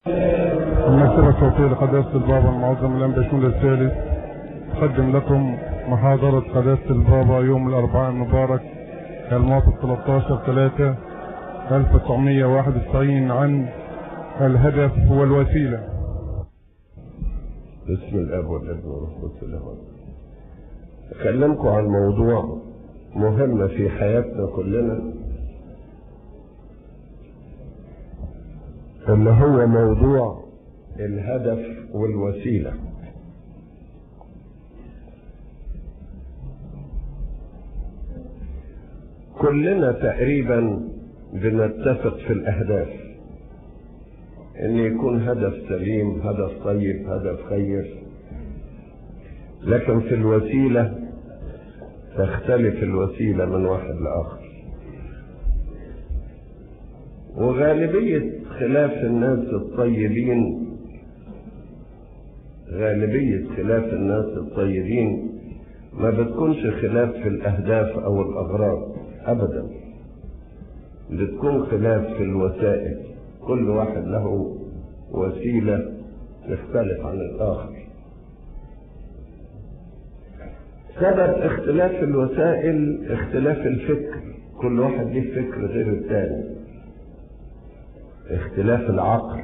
المكتبة الصوتية لقداسة البابا المعظم الأنبا شنودة الثالث تقدم لكم محاضرة قداسة البابا يوم الأربعاء المبارك الموافق 13/3/1991 عن الهدف والوسيلة. بسم الاب والابن والروح القدس. اكلمكم عن موضوع مهم في حياتنا كلنا، اللي هو موضوع الهدف والوسيلة. كلنا تقريبا بنتفق في الأهداف، ان يكون هدف سليم، هدف طيب، هدف خير، لكن في الوسيلة تختلف الوسيلة من واحد لآخر. وغالبية خلاف الناس الطيبين، ما بتكونش خلاف في الأهداف أو الأغراض أبدا، بتكون خلاف في الوسائل. كل واحد له وسيلة تختلف عن الآخر. سبب اختلاف الوسائل اختلاف الفكر، كل واحد له فكر غير الثاني. اختلاف العقل،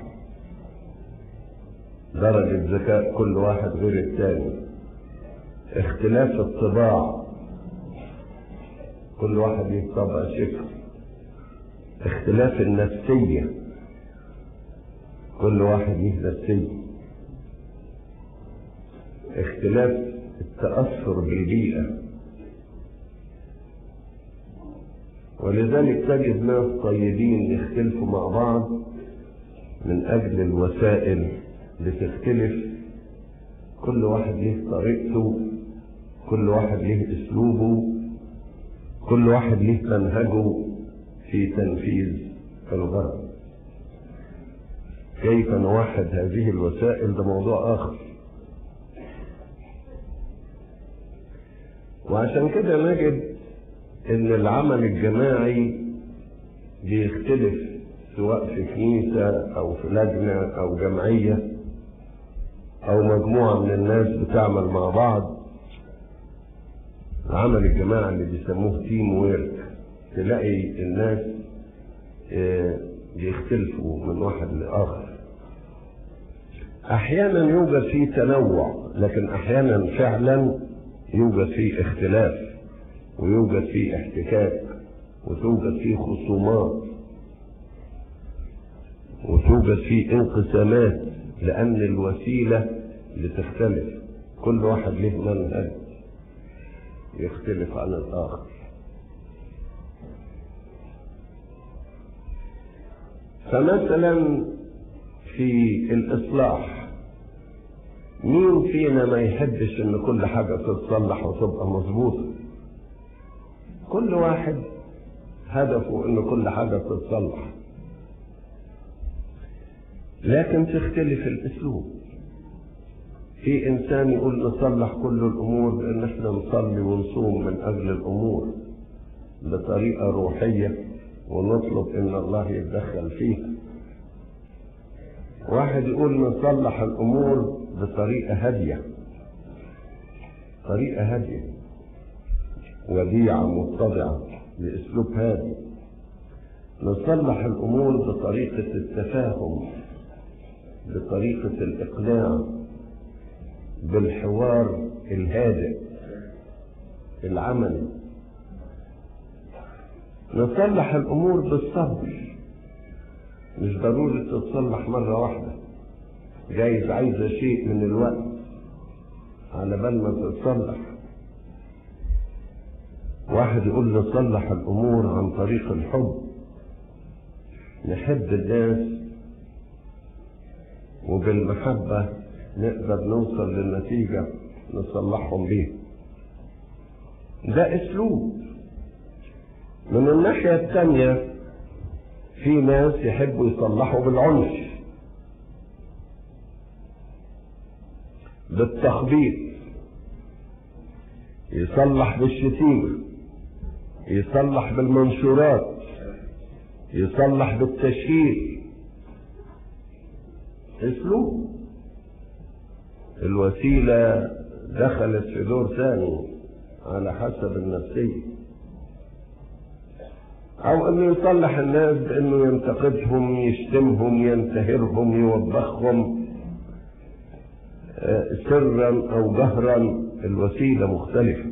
درجة ذكاء كل واحد غير الثاني. اختلاف الطباع، كل واحد له طبع شكل. اختلاف النفسية، كل واحد له نفسية. اختلاف التأثر بالبيئة. ولذلك تجد ناس طيبين يختلفوا مع بعض من أجل الوسائل بتختلف. كل واحد له طريقته، كل واحد له أسلوبه، كل واحد له منهجه في تنفيذ الغرض. كيف نوحد هذه الوسائل ده موضوع آخر. وعشان كده نجد ان العمل الجماعي بيختلف، سواء في كنيسة او في لجنة او جمعية او مجموعة من الناس بتعمل مع بعض. العمل الجماعي اللي بيسموه تيم ويرك، تلاقي الناس بيختلفوا من واحد لآخر. احيانا يوجد فيه تنوع، لكن احيانا فعلا يوجد فيه اختلاف، ويوجد فيه احتكاك، وتوجد فيه خصومات، وتوجد فيه انقسامات، لأن الوسيلة بتختلف. كل واحد له منهج يختلف عن الآخر. فمثلا في الإصلاح، مين فينا ما يحبش ان كل حاجة تتصلح وتبقى مظبوطة؟ كل واحد هدفه ان كل حاجة تتصلح، لكن تختلف الاسلوب. في انسان يقول نصلح كل الامور بان احنا نصلي ونصوم من اجل الامور بطريقة روحية ونطلب ان الله يتدخل فيها. واحد يقول نصلح الامور بطريقة هادية، وديعة متضعة باسلوب هادي. نصلح الامور بطريقة التفاهم، بطريقة الاقناع، بالحوار الهادئ العملي. نصلح الامور بالصبر، مش ضروري تتصلح مرة واحدة، جايز عايزة شيء من الوقت على بال ما تتصلح. واحد يقول نصلح الامور عن طريق الحب، نحب الناس وبالمحبة نقدر نوصل للنتيجة نصلحهم بيها. ده اسلوب. من الناحية الثانية في ناس يحبوا يصلحوا بالعنف، بالتخبيط، يصلح بالشتيمة، يصلح بالمنشورات، يصلح بالتشهير. اسلوب. الوسيلة دخلت في دور ثاني على حسب النفسية، او انه يصلح الناس بانه ينتقدهم، يشتمهم، ينتهرهم، يوبخهم سرا او جهرا. الوسيلة مختلفة.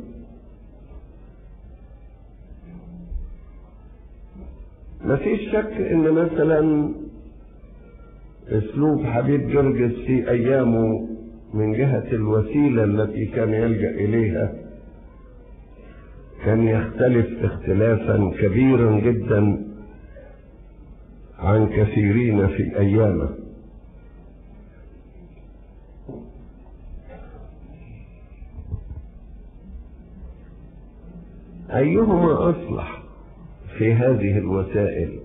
ما فيش شك ان مثلا اسلوب حبيب جرجس في ايامه من جهة الوسيلة التي كان يلجأ اليها كان يختلف اختلافا كبيرا جدا عن كثيرين في ايامه. ايهما اصلح في هذه الوسائل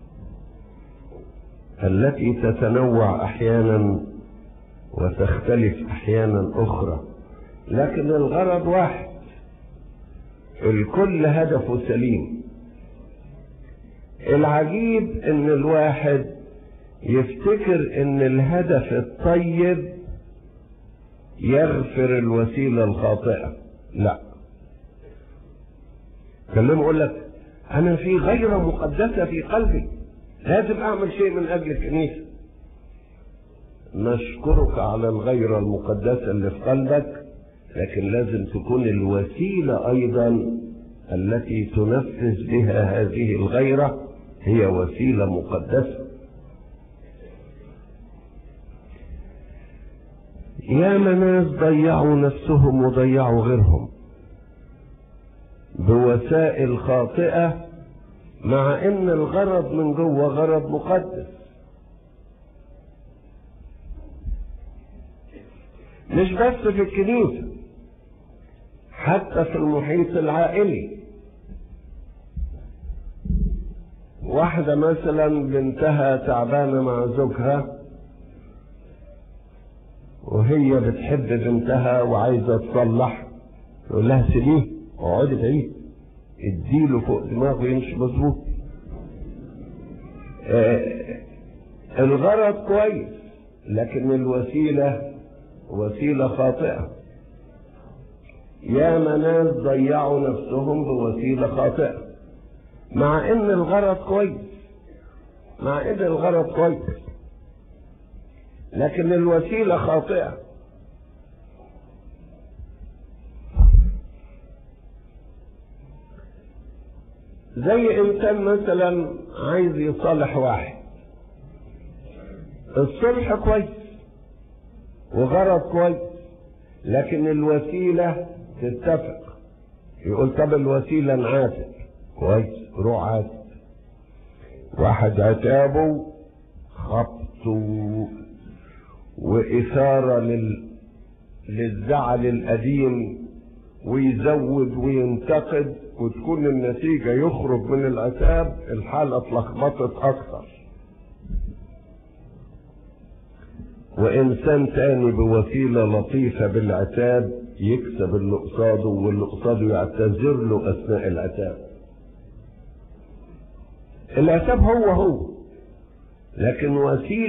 التي تتنوع احيانا وتختلف احيانا اخرى، لكن الغرض واحد، الكل هدفه سليم. العجيب ان الواحد يفتكر ان الهدف الطيب يغفر الوسيلة الخاطئة. لا، كلمه يقول لك انا في غيرة مقدسة في قلبي، لازم اعمل شيء من اجل الكنيسة. نشكرك على الغيرة المقدسة اللي في قلبك، لكن لازم تكون الوسيلة ايضا التي تنفذ بها هذه الغيرة هي وسيلة مقدسة. يا ناس ضيعوا نفسهم وضيعوا غيرهم بوسائل خاطئة، مع ان الغرض من جوه غرض مقدس. مش بس في الكنيسة، حتى في المحيط العائلي. واحدة مثلا بنتها تعبانة مع زوجها، وهي بتحب بنتها وعايزة تصلح، يقول لها سيبيه اقعدي بعيد، اديله فوق دماغه يمشي مظبوط. الغرض كويس، لكن الوسيلة وسيلة خاطئة. يا ناس ضيعوا نفسهم بوسيلة خاطئة، مع ان الغرض كويس، لكن الوسيلة خاطئة. زي انسان مثلا عايز يصالح واحد، الصلح كويس وغرض كويس، لكن الوسيلة تتفق. يقول طب الوسيلة نعاتب، كويس، روح عاتب. واحد عتابه خبطه وإثارة للزعل القديم، ويزود وينتقد، وتكون النتيجة يخرج من العتاب الحالة اتلخبطت أكثر. وإنسان تاني بوسيلة لطيفة بالعتاب يكسب اللي قصاده، واللي قصاده يعتذر له أثناء العتاب. العتاب هو لكن وسيلة